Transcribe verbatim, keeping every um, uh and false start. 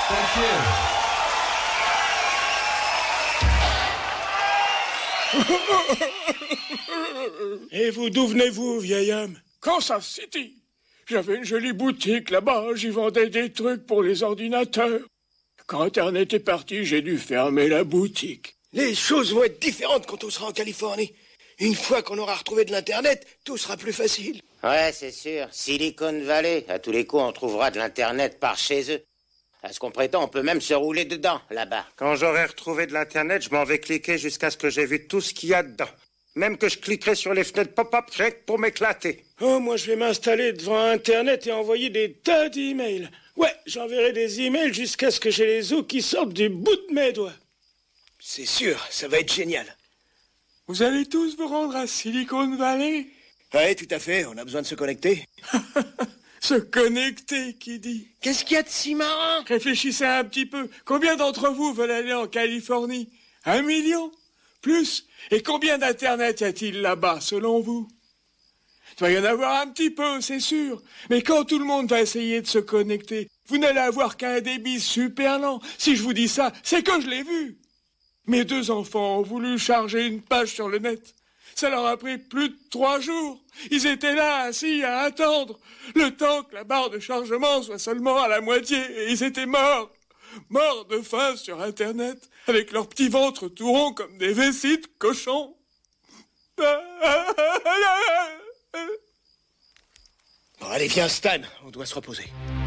Et vous, d'où venez-vous, vieil homme? Kansas City. J'avais une jolie boutique là-bas, j'y vendais des trucs pour les ordinateurs. Quand Internet est parti, j'ai dû fermer la boutique. Les choses vont être différentes quand on sera en Californie. Une fois qu'on aura retrouvé de l'Internet, tout sera plus facile. Ouais, c'est sûr. Silicon Valley. À tous les coups, on trouvera de l'Internet par chez eux. À ce qu'on prétend, on peut même se rouler dedans, là-bas. Quand j'aurai retrouvé de l'Internet, je m'en vais cliquer jusqu'à ce que j'ai vu tout ce qu'il y a dedans. Même que je cliquerai sur les fenêtres pop-up check pour m'éclater. Oh, moi, je vais m'installer devant Internet et envoyer des tas d'emails. Ouais, j'enverrai des emails jusqu'à ce que j'ai les os qui sortent du bout de mes doigts. C'est sûr, ça va être génial. Vous allez tous vous rendre à Silicon Valley? Ouais, tout à fait, on a besoin de se connecter. Se connecter, qui dit? Qu'est-ce qu'il y a de si marrant? Réfléchissez un petit peu. Combien d'entre vous veulent aller en Californie? Un million? Plus? Et combien d'Internet y a-t-il là-bas, selon vous? Il doit y en avoir un petit peu, c'est sûr. Mais quand tout le monde va essayer de se connecter, vous n'allez avoir qu'un débit super lent. Si je vous dis ça, c'est que je l'ai vu. Mes deux enfants ont voulu charger une page sur le net. Ça leur a pris plus de trois jours. Ils étaient là, assis, à attendre. Le temps que la barre de chargement soit seulement à la moitié. Et ils étaient morts. Morts de faim sur Internet. Avec leurs petits ventres tout ronds comme des vessies de cochons. Bon, allez, viens, Stan. On doit se reposer.